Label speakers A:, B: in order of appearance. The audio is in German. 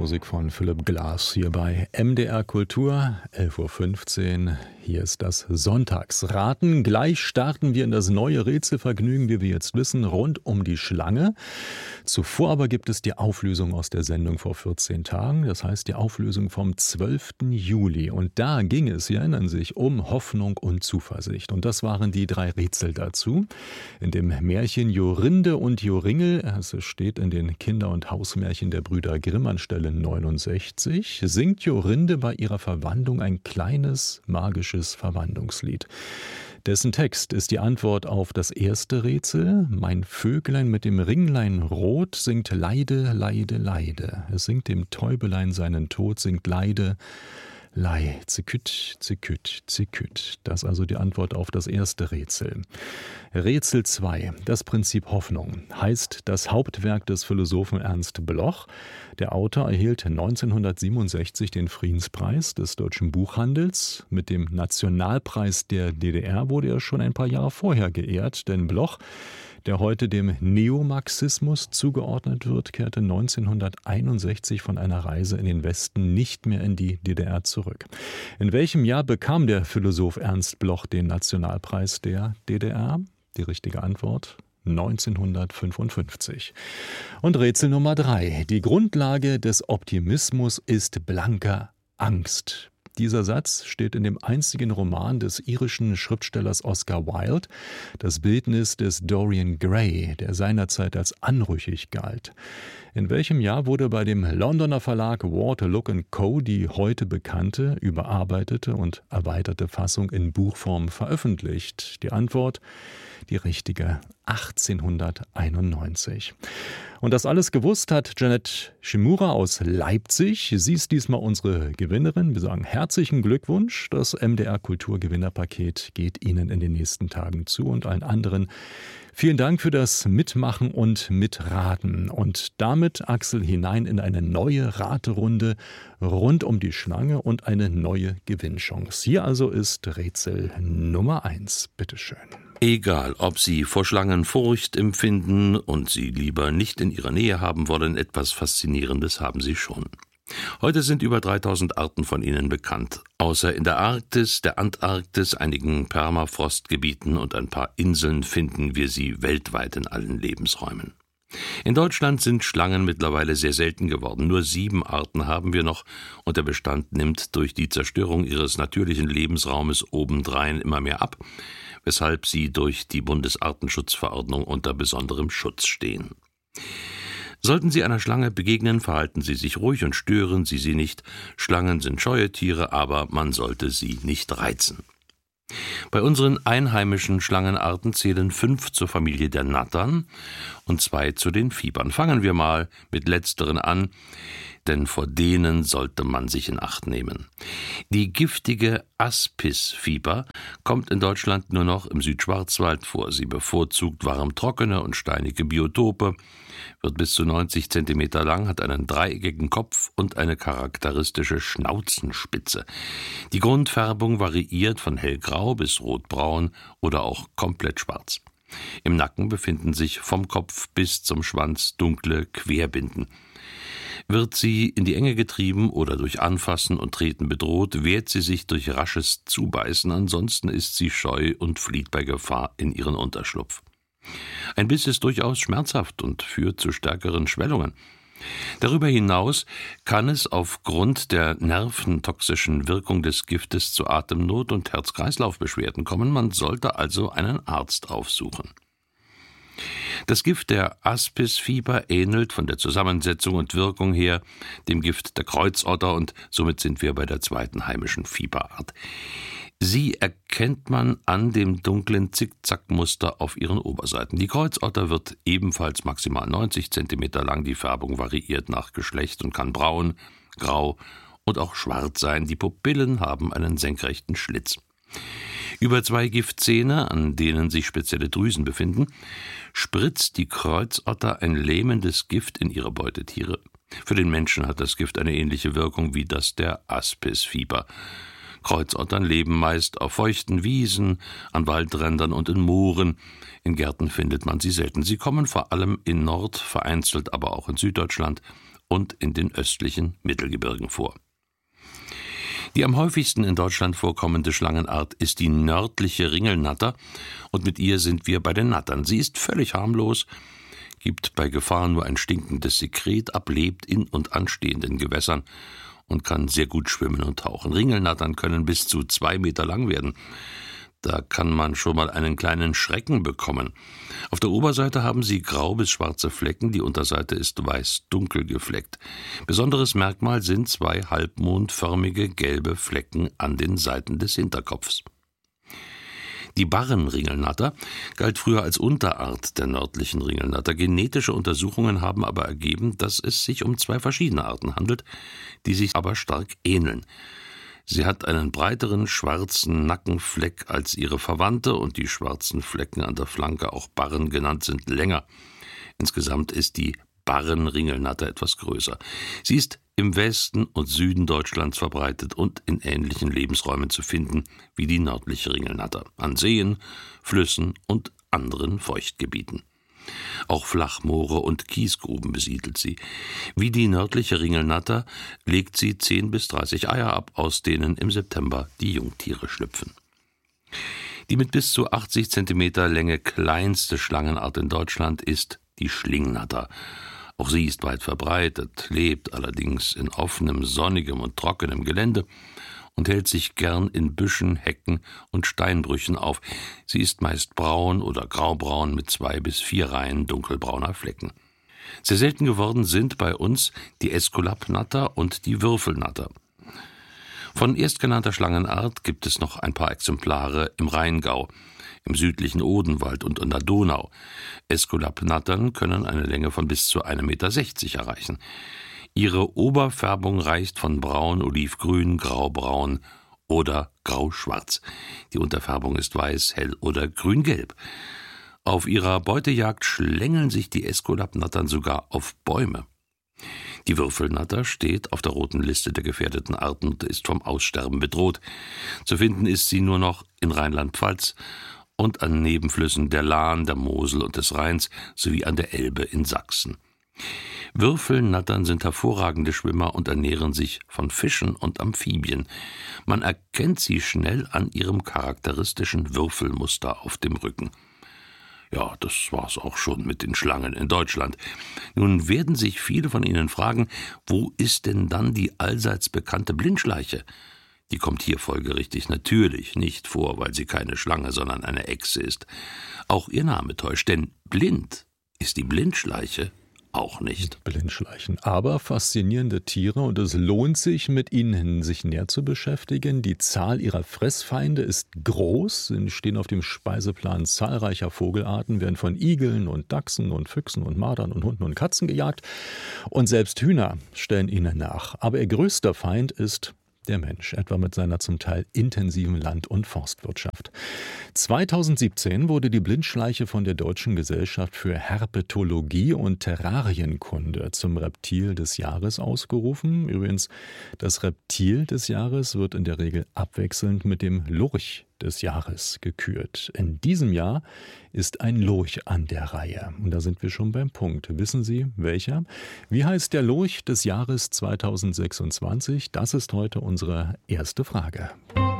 A: Musik von Philipp Glass hier bei MDR Kultur, 11:15 Uhr. Hier ist das Sonntagsraten. Gleich starten wir in das neue Rätselvergnügen, wie wir jetzt wissen, rund um die Schlange. Zuvor aber gibt es die Auflösung aus der Sendung vor 14 Tagen. Das heißt die Auflösung vom 12. Juli. Und da ging es, Sie erinnern sich, um Hoffnung und Zuversicht. Und das waren die 3 Rätsel dazu. In dem Märchen Jorinde und Joringel, es steht in den Kinder- und Hausmärchen der Brüder Grimm an Stelle 69, singt Jorinde bei ihrer Verwandlung ein kleines magisches Verwandlungslied. Dessen Text ist die Antwort auf das erste Rätsel. Mein Vöglein mit dem Ringlein rot singt Leide, Leide, Leide. Es singt dem Täubelein seinen Tod, singt Leide, Lei, ziküt, ziküt, ziküt. Das ist also die Antwort auf das erste Rätsel. Rätsel 2, das Prinzip Hoffnung, heißt das Hauptwerk des Philosophen Ernst Bloch. Der Autor erhielt 1967 den Friedenspreis des deutschen Buchhandels. Mit dem Nationalpreis der DDR wurde er schon ein paar Jahre vorher geehrt, denn Bloch, der heute dem Neomarxismus zugeordnet wird, kehrte 1961 von einer Reise in den Westen nicht mehr in die DDR zurück. In welchem Jahr bekam der Philosoph Ernst Bloch den Nationalpreis der DDR? Die richtige Antwort: 1955. Und Rätsel Nummer 3. Die Grundlage des Optimismus ist blanke Angst. Dieser Satz steht in dem einzigen Roman des irischen Schriftstellers Oscar Wilde, das Bildnis des Dorian Gray, der seinerzeit als anrüchig galt. In welchem Jahr wurde bei dem Londoner Verlag Waterlook & Co. die heute bekannte, überarbeitete und erweiterte Fassung in Buchform veröffentlicht? Die Antwort: die richtige: 1891. Und das alles gewusst hat Janet Shimura aus Leipzig. Sie ist diesmal unsere Gewinnerin. Wir sagen herzlichen Glückwunsch. Das MDR Kulturgewinnerpaket geht Ihnen in den nächsten Tagen zu und allen anderen. Vielen Dank für das Mitmachen und Mitraten. Und damit, Axel, hinein in eine neue Raterunde rund um die Schlange und eine neue Gewinnchance. Hier also ist Rätsel Nummer 1. Bitteschön.
B: Egal, ob Sie vor Schlangen Furcht empfinden und sie lieber nicht in Ihrer Nähe haben wollen, etwas Faszinierendes haben Sie schon. Heute sind über 3000 Arten von ihnen bekannt. Außer in der Arktis, der Antarktis, einigen Permafrostgebieten und ein paar Inseln finden wir sie weltweit in allen Lebensräumen. In Deutschland sind Schlangen mittlerweile sehr selten geworden. Nur 7 Arten haben wir noch und der Bestand nimmt durch die Zerstörung ihres natürlichen Lebensraumes obendrein immer mehr ab, weshalb sie durch die Bundesartenschutzverordnung unter besonderem Schutz stehen. Sollten Sie einer Schlange begegnen, verhalten Sie sich ruhig und stören Sie sie nicht. Schlangen sind scheue Tiere, aber man sollte sie nicht reizen. Bei unseren einheimischen Schlangenarten zählen 5 zur Familie der Nattern und 2 zu den Vipern. Fangen wir mal mit letzteren an, denn vor denen sollte man sich in Acht nehmen. Die giftige Aspisviper kommt in Deutschland nur noch im Südschwarzwald vor. Sie bevorzugt warmtrockene und steinige Biotope, wird bis zu 90 Zentimeter lang, hat einen dreieckigen Kopf und eine charakteristische Schnauzenspitze. Die Grundfärbung variiert von hellgrau bis rotbraun oder auch komplett schwarz. Im Nacken befinden sich vom Kopf bis zum Schwanz dunkle Querbinden. Wird sie in die Enge getrieben oder durch Anfassen und Treten bedroht, wehrt sie sich durch rasches Zubeißen, ansonsten ist sie scheu und flieht bei Gefahr in ihren Unterschlupf. Ein Biss ist durchaus schmerzhaft und führt zu stärkeren Schwellungen. Darüber hinaus kann es aufgrund der nerventoxischen Wirkung des Giftes zu Atemnot und Herz-Kreislauf-Beschwerden kommen. Man sollte also einen Arzt aufsuchen. Das Gift der Aspisviper ähnelt von der Zusammensetzung und Wirkung her dem Gift der Kreuzotter und somit sind wir bei der 2. heimischen Viperart. Sie erkennt man an dem dunklen Zickzackmuster auf ihren Oberseiten. Die Kreuzotter wird ebenfalls maximal 90 cm lang. Die Färbung variiert nach Geschlecht und kann braun, grau und auch schwarz sein. Die Pupillen haben einen senkrechten Schlitz. Über 2 Giftzähne, an denen sich spezielle Drüsen befinden, spritzt die Kreuzotter ein lähmendes Gift in ihre Beutetiere. Für den Menschen hat das Gift eine ähnliche Wirkung wie das der Aspisviper. Kreuzottern leben meist auf feuchten Wiesen, an Waldrändern und in Mooren. In Gärten findet man sie selten. Sie kommen vor allem in Nord-, vereinzelt aber auch in Süddeutschland und in den östlichen Mittelgebirgen vor. Die am häufigsten in Deutschland vorkommende Schlangenart ist die nördliche Ringelnatter und mit ihr sind wir bei den Nattern. Sie ist völlig harmlos, gibt bei Gefahr nur ein stinkendes Sekret ab, lebt in und anstehenden Gewässern und kann sehr gut schwimmen und tauchen. Ringelnattern können bis zu 2 Meter lang werden. Da kann man schon mal einen kleinen Schrecken bekommen. Auf der Oberseite haben sie grau bis schwarze Flecken, die Unterseite ist weiß-dunkel gefleckt. Besonderes Merkmal sind 2 halbmondförmige gelbe Flecken an den Seiten des Hinterkopfs. Die Barrenringelnatter galt früher als Unterart der nördlichen Ringelnatter. Genetische Untersuchungen haben aber ergeben, dass es sich um 2 verschiedene Arten handelt, die sich aber stark ähneln. Sie hat einen breiteren schwarzen Nackenfleck als ihre Verwandte und die schwarzen Flecken an der Flanke, auch Barren genannt, sind länger. Insgesamt ist die Barrenringelnatter etwas größer. Sie ist im Westen und Süden Deutschlands verbreitet und in ähnlichen Lebensräumen zu finden wie die nördliche Ringelnatter, an Seen, Flüssen und anderen Feuchtgebieten. Auch Flachmoore und Kiesgruben besiedelt sie. Wie die nördliche Ringelnatter legt sie 10 bis 30 Eier ab, aus denen im September die Jungtiere schlüpfen. Die mit bis zu 80 cm Länge kleinste Schlangenart in Deutschland ist die Schlingnatter. Auch sie ist weit verbreitet, lebt allerdings in offenem, sonnigem und trockenem Gelände und hält sich gern in Büschen, Hecken und Steinbrüchen auf. Sie ist meist braun oder graubraun mit 2 bis 4 Reihen dunkelbrauner Flecken. Sehr selten geworden sind bei uns die Äskulapnatter und die Würfelnatter. Von erstgenannter Schlangenart gibt es noch ein paar Exemplare im Rheingau, im südlichen Odenwald und an der Donau. Äskulapnattern können eine Länge von bis zu 1,60 Meter erreichen. Ihre Oberfärbung reicht von braun, olivgrün, graubraun oder grauschwarz. Die Unterfärbung ist weiß, hell oder grüngelb. Auf ihrer Beutejagd schlängeln sich die Äskulapnattern sogar auf Bäume. Die Würfelnatter steht auf der roten Liste der gefährdeten Arten und ist vom Aussterben bedroht. Zu finden ist sie nur noch in Rheinland-Pfalz und an Nebenflüssen der Lahn, der Mosel und des Rheins sowie an der Elbe in Sachsen. Würfelnattern sind hervorragende Schwimmer und ernähren sich von Fischen und Amphibien. Man erkennt sie schnell an ihrem charakteristischen Würfelmuster auf dem Rücken. Ja, das war's auch schon mit den Schlangen in Deutschland. Nun werden sich viele von Ihnen fragen, wo ist denn dann die allseits bekannte Blindschleiche? Die kommt hier folgerichtig natürlich nicht vor, weil sie keine Schlange, sondern eine Echse ist. Auch ihr Name täuscht, denn blind ist die Blindschleiche auch nicht.
A: Blindschleichen, aber faszinierende Tiere und es lohnt sich, mit ihnen sich näher zu beschäftigen. Die Zahl ihrer Fressfeinde ist groß, sie stehen auf dem Speiseplan zahlreicher Vogelarten, werden von Igeln und Dachsen und Füchsen und Mardern und Hunden und Katzen gejagt und selbst Hühner stellen ihnen nach. Aber ihr größter Feind ist der Mensch, etwa mit seiner zum Teil intensiven Land- und Forstwirtschaft. 2017 wurde die Blindschleiche von der Deutschen Gesellschaft für Herpetologie und Terrarienkunde zum Reptil des Jahres ausgerufen. Übrigens, das Reptil des Jahres wird in der Regel abwechselnd mit dem Lurch des Jahres gekürt. In diesem Jahr ist ein Lurch an der Reihe. Und da sind wir schon beim Punkt. Wissen Sie, welcher? Wie heißt der Lurch des Jahres 2026? Das ist heute unsere erste Frage.